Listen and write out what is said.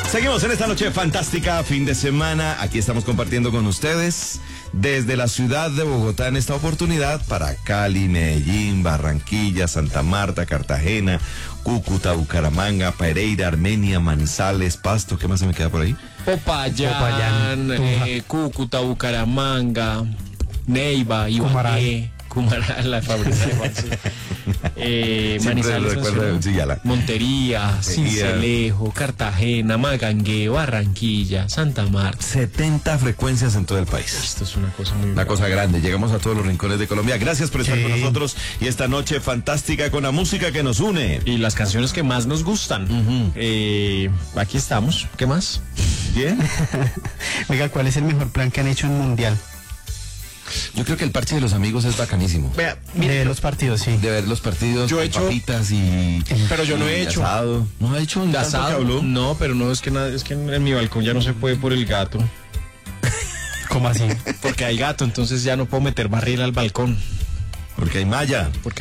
Seguimos en esta noche fantástica, fin de semana. Aquí estamos compartiendo con ustedes desde la ciudad de Bogotá en esta oportunidad para Cali, Medellín, Barranquilla, Santa Marta, Cartagena, Cúcuta, Bucaramanga, Pereira, Armenia, Manizales, Pasto. ¿Qué más se me queda por ahí? Popayán, Cúcuta, Bucaramanga, Neiva, Ibagué, Cumaral, la fábrica de Juan, Manizales, Montería, Sincelejo, Cartagena, Magangué, Barranquilla, Santa Marta. 70 frecuencias en todo el país. Esto es una cosa muy Una cosa grande. Llegamos a todos los rincones de Colombia. Gracias por estar con nosotros y esta noche fantástica con la música que nos une. Y las canciones que más nos gustan. Aquí estamos. ¿Qué más? Bien. Oiga, ¿cuál es el mejor plan que han hecho en Mundial? Yo creo que el parche de los amigos es bacanísimo. Vea, De ver los partidos, sí. De ver los partidos, Yo he hecho- papitas y... Pero yo no he hecho. Asado. ¿No ha hecho un Asado. No, pero no, es que en mi balcón ya no se puede por el gato. ¿Cómo así? Porque hay gato, entonces ya no puedo meter barril al balcón. Porque hay malla. Porque